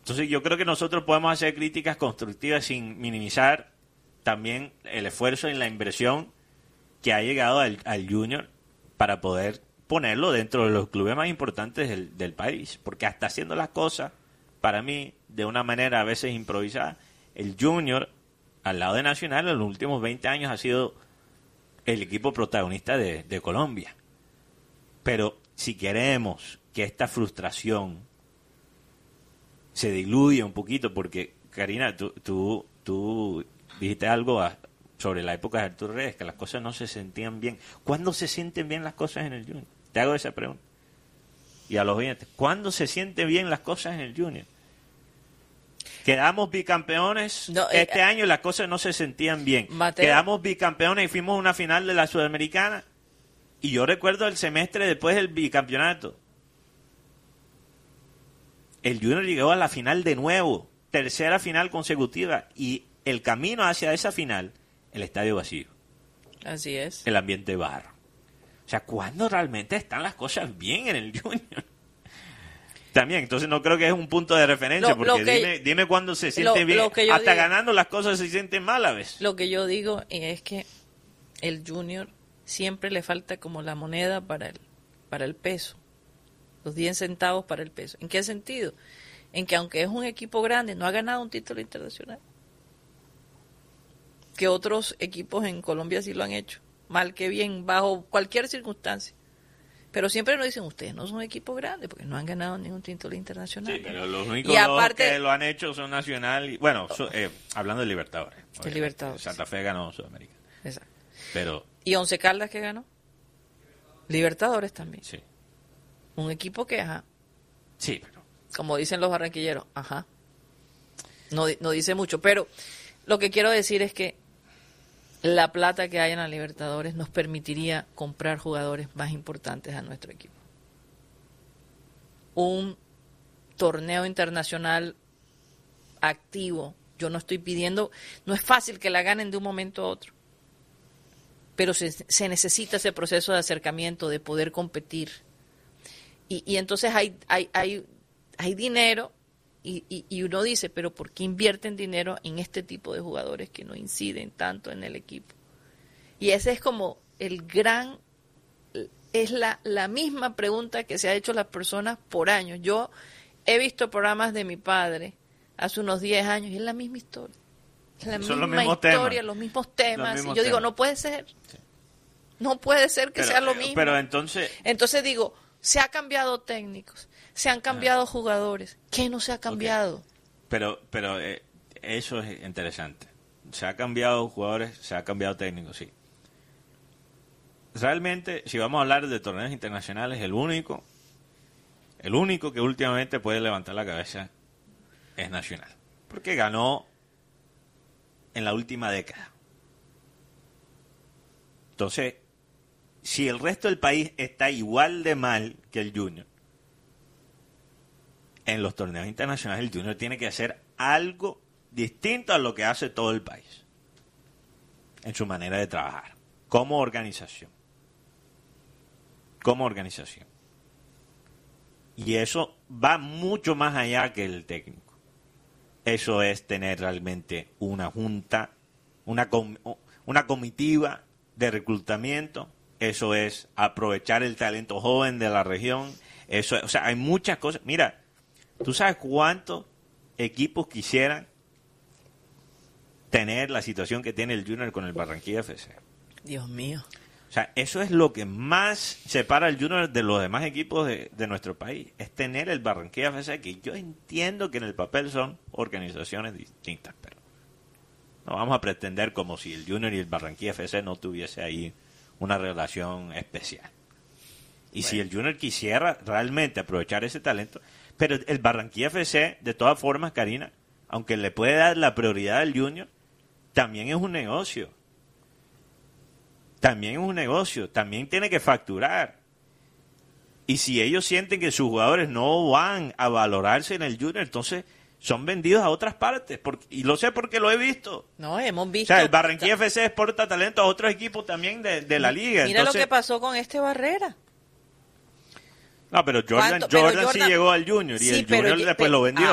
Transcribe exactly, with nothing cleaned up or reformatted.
Entonces yo creo que nosotros podemos hacer críticas constructivas sin minimizar también el esfuerzo en la inversión que ha llegado al, al Junior para poder ponerlo dentro de los clubes más importantes del, del país, porque hasta haciendo las cosas, para mí, de una manera a veces improvisada, el Junior, al lado de Nacional, en los últimos veinte años ha sido el equipo protagonista de, de Colombia. Pero si queremos que esta frustración se diluya un poquito, porque, Karina, tú, tú, tú dijiste algo a, sobre la época de Arturo Reyes, que las cosas no se sentían bien. ¿Cuándo se sienten bien las cosas en el Junior? Te hago esa pregunta. Y a los oyentes, ¿cuándo se sienten bien las cosas en el Junior? Quedamos bicampeones no, eh, este año y las cosas no se sentían bien. Mateo. Quedamos bicampeones y fuimos a una final de la Sudamericana. Y yo recuerdo el semestre después del bicampeonato. El Junior llegó a la final de nuevo, tercera final consecutiva, y el camino hacia esa final, el estadio vacío. Así es. El ambiente barro. O sea, ¿cuándo realmente están las cosas bien en el Junior? También, entonces no creo que es un punto de referencia, Lo- porque lo que- dime, dime cuándo se siente lo- bien. lo que yo Hasta digo- ganando las cosas se sienten mal a veces. Lo que yo digo es que el Junior siempre le falta como la moneda para el, para el peso. Los diez centavos para el peso. ¿En qué sentido? En que aunque es un equipo grande, no ha ganado un título internacional. Que otros equipos en Colombia sí lo han hecho. Mal que bien, bajo cualquier circunstancia. Pero siempre nos dicen, ustedes no son equipo grande porque no han ganado ningún título internacional. Sí, pero los únicos Y dos aparte- que lo han hecho son Nacional y, bueno, so- eh, hablando de Libertadores. De Libertadores. Santa Fe ganó Sudamérica. Exacto. Pero, ¿Y Once Caldas que ganó? Libertadores también. sí. Un equipo que, ajá, Sí, pero... como dicen los barranquilleros, ajá. No, di- no dice mucho, pero lo que quiero decir es que la plata que hay en la Libertadores nos permitiría comprar jugadores más importantes a nuestro equipo. Un torneo internacional activo, yo no estoy pidiendo, no es fácil que la ganen de un momento a otro, pero se, se necesita ese proceso de acercamiento, de poder competir. Y, y entonces hay, hay, hay, hay dinero y, y, y uno dice, pero ¿por qué invierten dinero en este tipo de jugadores que no inciden tanto en el equipo? Y ese es como el gran, es la, la misma pregunta que se ha hecho las personas por años. Yo he visto programas de mi padre hace unos diez años y es la misma historia. Es la Son los misma mismos historia, temas. los mismos temas. Los mismos y yo digo, temas. no puede ser. Sí. No puede ser que Pero, sea lo eh, mismo. Pero entonces... Entonces digo, se ha cambiado técnicos, se han cambiado jugadores. ¿Qué no se ha cambiado? Pero, pero eh, eso es interesante. Se ha cambiado jugadores, se ha cambiado técnicos, sí. Realmente, si vamos a hablar de torneos internacionales, el único, el único que últimamente puede levantar la cabeza es Nacional. Porque ganó en la última década. Entonces, si el resto del país está igual de mal que el Junior, en los torneos internacionales el Junior tiene que hacer algo distinto a lo que hace todo el país en su manera de trabajar, como organización. Como organización. Y eso va mucho más allá que el técnico. Eso es tener realmente una junta, una, com- una comitiva de reclutamiento. Eso es aprovechar el talento joven de la región. Eso, o sea, hay muchas cosas. Mira, ¿tú sabes cuántos equipos quisieran tener la situación que tiene el Junior con el Barranquilla F C? Dios mío. O sea, eso es lo que más separa al Junior de los demás equipos de, de nuestro país. Es tener el Barranquilla F C, que yo entiendo que en el papel son organizaciones distintas, pero no vamos a pretender como si el Junior y el Barranquilla F C no tuviese ahí una relación especial. Y bueno, si el Junior quisiera realmente aprovechar ese talento, pero el Barranquilla F C, de todas formas, Karina, aunque le puede dar la prioridad al Junior, también es un negocio. También es un negocio, también tiene que facturar. Y si ellos sienten que sus jugadores no van a valorarse en el Junior, entonces son vendidos a otras partes. Porque, y lo sé porque lo he visto. No, hemos visto. O sea, el Barranquilla F C exporta talento a otros equipos también de, de la liga. Mira entonces, lo que pasó con este Barrera. No, pero Jordan, ¿Cuánto? Pero Jordan, sí Jordan- llegó al Junior y Sí, el pero Junior ye- después lo vendió.